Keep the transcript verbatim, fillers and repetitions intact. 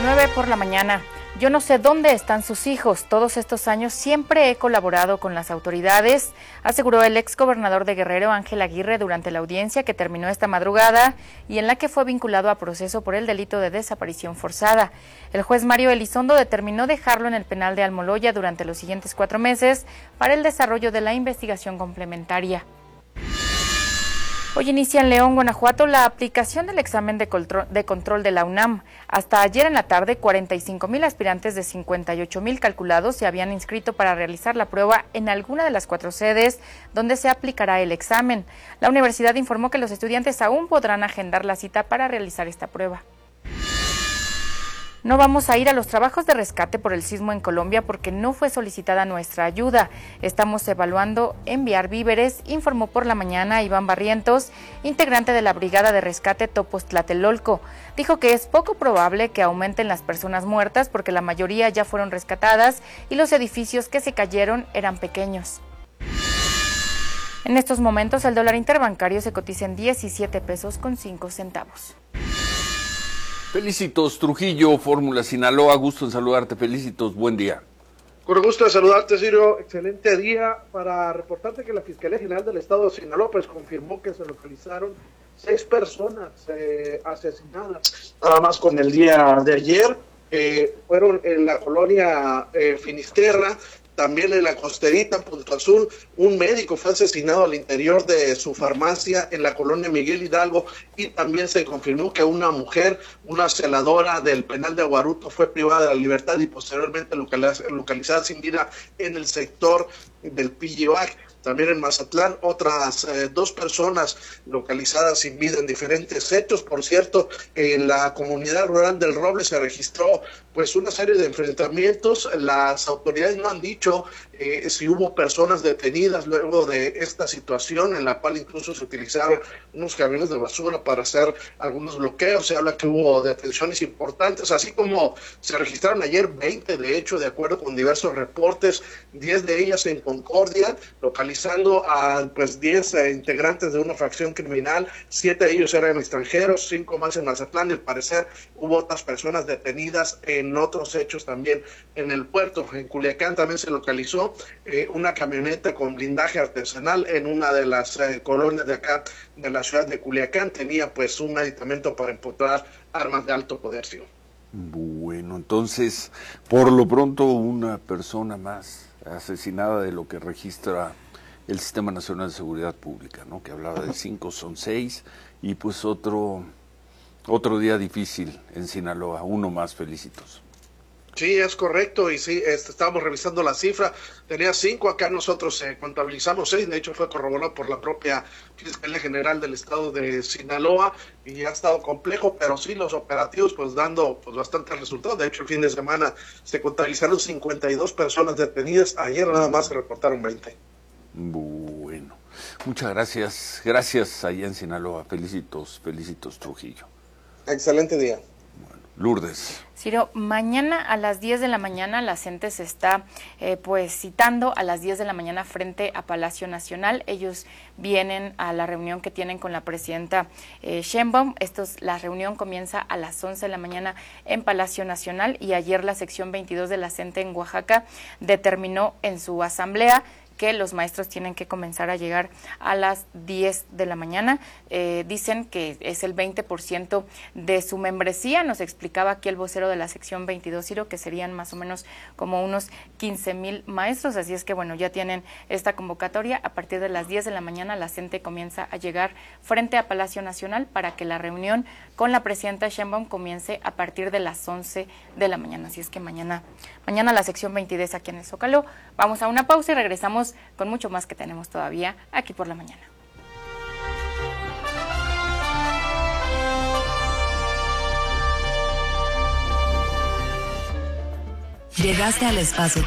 nueve por la mañana. Yo no sé dónde están sus hijos. Todos estos años siempre he colaborado con las autoridades, aseguró el exgobernador de Guerrero, Ángel Aguirre, durante la audiencia que terminó esta madrugada y en la que fue vinculado a proceso por el delito de desaparición forzada. El juez Mario Elizondo determinó dejarlo en el penal de Almoloya durante los siguientes cuatro meses para el desarrollo de la investigación complementaria. Hoy inicia en León, Guanajuato, la aplicación del examen de control, de control de la UNAM. Hasta ayer en la tarde, cuarenta y cinco mil aspirantes de cincuenta y ocho mil calculados se habían inscrito para realizar la prueba en alguna de las cuatro sedes donde se aplicará el examen. La universidad informó que los estudiantes aún podrán agendar la cita para realizar esta prueba. No vamos a ir a los trabajos de rescate por el sismo en Colombia porque no fue solicitada nuestra ayuda. Estamos evaluando enviar víveres, informó por la mañana Iván Barrientos, integrante de la Brigada de Rescate Topos Tlatelolco. Dijo que es poco probable que aumenten las personas muertas porque la mayoría ya fueron rescatadas y los edificios que se cayeron eran pequeños. En estos momentos el dólar interbancario se cotiza en diecisiete pesos con cinco centavos. Felicitos, Trujillo, Fórmula Sinaloa, gusto en saludarte, Felicitos, buen día. Con gusto de saludarte, Ciro, excelente día para reportarte que la Fiscalía General del Estado de Sinaloa pues confirmó que se localizaron seis personas eh, asesinadas, nada más con el día de ayer, eh, fueron en la colonia eh, Finisterra, también en la Costerita, Punto Azul, un médico fue asesinado al interior de su farmacia en la colonia Miguel Hidalgo y también se confirmó que una mujer, una celadora del penal de Aguaruto fue privada de la libertad y posteriormente localizada sin vida en el sector del Pillivac. También en Mazatlán, otras eh, dos personas localizadas sin vida en diferentes hechos. Por cierto, en la comunidad rural del Roble se registró pues una serie de enfrentamientos. Las autoridades no han dicho eh, si hubo personas detenidas luego de esta situación, en la cual incluso se utilizaron unos camiones de basura para hacer algunos bloqueos. Se habla que hubo detenciones importantes, así como se registraron ayer veinte, de hecho, de acuerdo con diversos reportes, diez de ellas en Concordia, localizando a pues diez eh, integrantes de una facción criminal, siete de ellos eran extranjeros, cinco más en Mazatlán, y al parecer hubo otras personas detenidas en otros hechos también en el puerto. En Culiacán también se localizó eh, una camioneta con blindaje artesanal en una de las eh, colonias de acá de la ciudad de Culiacán, tenía pues un aditamento para emputar armas de alto poder, ¿sí? Bueno, entonces, por lo pronto una persona más asesinada de lo que registra el Sistema Nacional de Seguridad Pública, ¿no? Que hablaba de cinco, son seis, y pues otro otro día difícil en Sinaloa, uno más, Felicitos. Sí, es correcto, y sí, este, estábamos revisando la cifra, tenía cinco, acá nosotros eh, contabilizamos seis, de hecho fue corroborado por la propia Fiscalía General del Estado de Sinaloa, y ha estado complejo, pero sí los operativos pues dando pues bastantes resultados. De hecho el fin de semana se contabilizaron cincuenta y dos personas detenidas, ayer nada más se reportaron veinte. Bueno, muchas gracias, gracias allá en Sinaloa, felicitos, felicitos Trujillo. Excelente día. Bueno, Lourdes. Ciro, mañana a las diez de la mañana la gente se está eh, pues citando a las diez de la mañana frente a Palacio Nacional. Ellos vienen a la reunión que tienen con la presidenta eh, Sheinbaum. Estos, la reunión comienza a las once de la mañana en Palacio Nacional y ayer la sección veintidós de la CENTE en Oaxaca determinó en su asamblea que los maestros tienen que comenzar a llegar a las diez de la mañana. Eh, dicen que es el veinte por ciento de su membresía. Nos explicaba aquí el vocero de la sección veintidós, Ciro, que serían más o menos como unos quince mil maestros. Así es que, bueno, ya tienen esta convocatoria. A partir de las diez de la mañana, la CENTE comienza a llegar frente a Palacio Nacional para que la reunión con la presidenta Sheinbaum comience a partir de las once de la mañana. Así es que mañana, mañana la sección veintidós aquí en el Zócalo. Vamos a una pausa y regresamos con mucho más que tenemos todavía aquí por la mañana. Llegaste al espacio